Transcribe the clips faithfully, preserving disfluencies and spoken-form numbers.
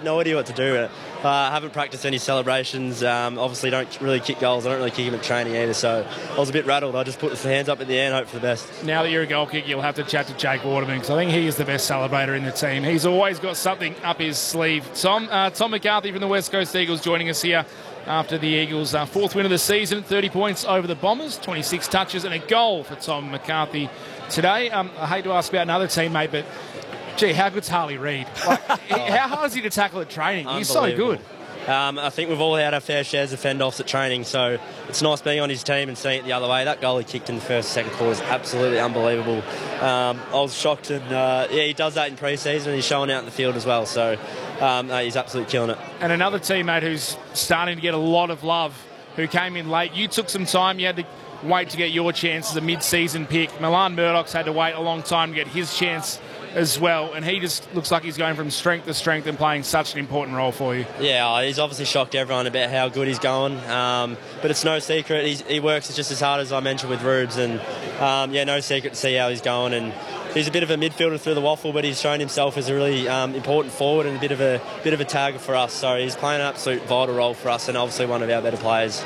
had no idea what to do. I uh, haven't practiced any celebrations. Um, obviously, don't really kick goals. I don't really kick them at training either. So I was a bit rattled. I just put the hands up at the end, hope for the best. Now that you're a goal kicker, you'll have to chat to Jake Waterman because I think he is the best celebrator in the team. He's always got something up his sleeve. Tom, uh, Tom McCarthy from the West Coast Eagles joining us here after the Eagles' uh, fourth win of the season, thirty points over the Bombers, twenty-six touches and a goal for Tom McCarthy today. Um, I hate to ask about another teammate, but gee, how good's Harley Reid? Like, oh. How hard is he to tackle at training? He's so good. Um, I think we've all had our fair shares of fend-offs at training, so it's nice being on his team and seeing it the other way. That goal he kicked in the first and second quarter is absolutely unbelievable. Um, I was shocked, and uh, yeah, he does that in pre-season, and he's showing out in the field as well, so um, uh, he's absolutely killing it. And another teammate who's starting to get a lot of love, who came in late. You took some time, you had to wait to get your chance as a mid-season pick. Milan Murdoch's had to wait a long time to get his chance as well, and he just looks like he's going from strength to strength and playing such an important role for you. Yeah, he's obviously shocked everyone about how good he's going, um, but it's no secret. He's, he works just as hard as I mentioned with Rubes, and um, yeah, no secret to see how he's going. And he's a bit of a midfielder through the waffle, but he's shown himself as a really um, important forward and a bit of a bit of a tagger for us. So he's playing an absolute vital role for us, and obviously one of our better players.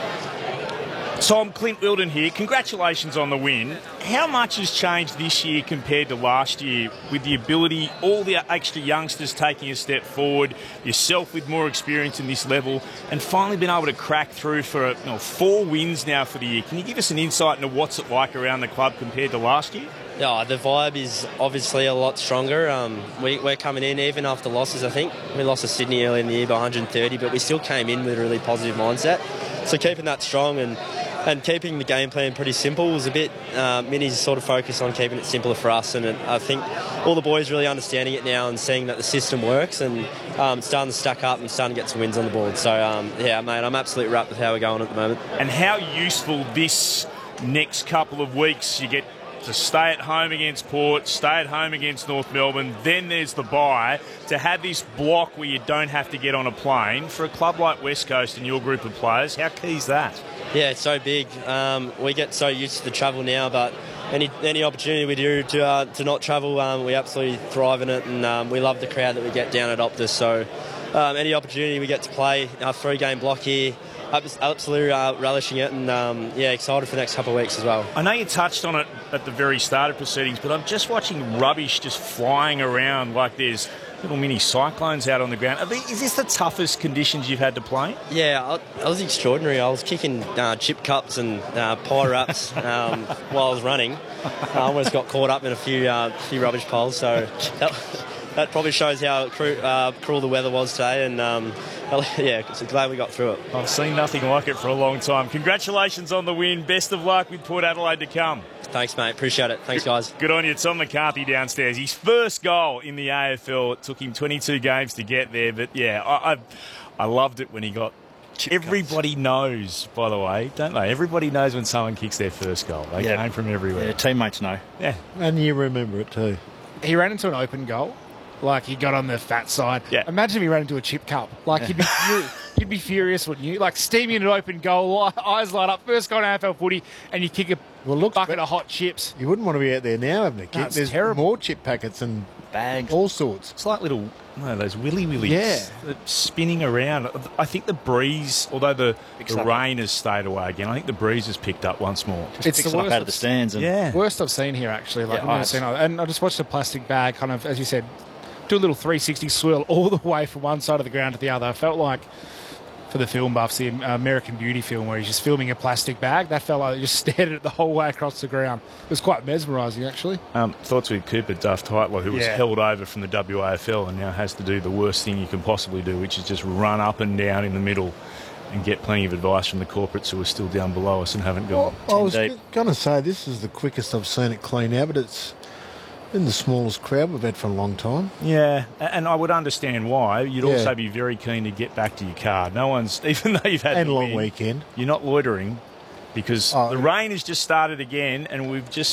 Tom, Clint Wilden here. Congratulations on the win. How much has changed this year compared to last year with the ability, all the extra youngsters taking a step forward, yourself with more experience in this level, and finally been able to crack through for you know, four wins now for the year? Can you give us an insight into what's it like around the club compared to last year? Yeah, the vibe is obviously a lot stronger. Um, we, we're coming in even after losses, I think. We lost to Sydney early in the year by one hundred thirty, but we still came in with a really positive mindset. So keeping that strong and And keeping the game plan pretty simple was a bit, uh, Minnie's sort of focus on keeping it simpler for us, and it, I think all the boys really understanding it now and seeing that the system works, and um, starting to stack up and starting to get some wins on the board. So, um, yeah, mate, I'm absolutely wrapped with how we're going at the moment. And how useful this next couple of weeks, you get to stay at home against Port, stay at home against North Melbourne, then there's the bye, to have this block where you don't have to get on a plane. For a club like West Coast and your group of players, how key is that? Yeah, it's so big. Um, we get so used to the travel now, but any any opportunity we do to uh, to not travel, um, we absolutely thrive in it, and um, we love the crowd that we get down at Optus. So um, any opportunity we get to play our three-game block here, absolutely uh, relishing it, and um, yeah, excited for the next couple of weeks as well. I know you touched on it at the very start of proceedings, but I'm just watching rubbish just flying around like there's little mini cyclones out on the ground. Are these, is this the toughest conditions you've had to play? Yeah, I, I was extraordinary. I was kicking uh, chip cups and uh, pie wraps um, while I was running. I almost got caught up in a few uh, few rubbish piles, so that, that probably shows how cru- uh, cruel the weather was today, and um, yeah, so glad we got through it. I've seen nothing like it for a long time. Congratulations on the win. Best of luck with Port Adelaide to come. Thanks, mate. Appreciate it. Thanks, guys. Good on you. Tom McCarthy downstairs. His first goal in the A F L. It took him twenty-two games to get there, but yeah, I I, I loved it when he got... Chip Everybody cuts. knows, by the way, don't they? Everybody knows when someone kicks their first goal. They yeah. came from everywhere. Yeah, teammates know. Yeah. And you remember it too. He ran into an open goal. Like, he got on the fat side. Yeah. Imagine if he ran into a chip cup. Like, he'd be furious. You'd be furious, wouldn't you? Like, steaming in an open goal, eyes light up, first goal in A F L footy, and you kick a well, look, bucket of hot chips. You wouldn't want to be out there now, having a kick. No, There's terrible. more chip packets and bags, all sorts. It's like little, no, those willy willies. Yeah. Spinning around. I think the breeze, although the, the rain has stayed away again, I think the breeze has picked up once more. Just it's the worst out of the stands. And yeah. Worst I've seen here, actually. Like, yeah, I've never seen, and I just watched a plastic bag, kind of, as you said, do a little three sixty swirl all the way from one side of the ground to the other. I felt like, for the film buffs, the American Beauty film where he's just filming a plastic bag, that fella just stared at it the whole way across the ground. It was quite mesmerising, actually. Um, thoughts with Cooper Duff Tytler, who was yeah. held over from the W A F L and now has to do the worst thing you can possibly do, which is just run up and down in the middle and get plenty of advice from the corporates who are still down below us and haven't gone well, I was deep. going to say this is the quickest I've seen it clean out, but it's in the smallest crowd we've had for a long time. Yeah, and I would understand why. You'd yeah. also be very keen to get back to your car. No one's, even though you've had and the long win, weekend, you're not loitering because oh, the rain has just started again, and we've just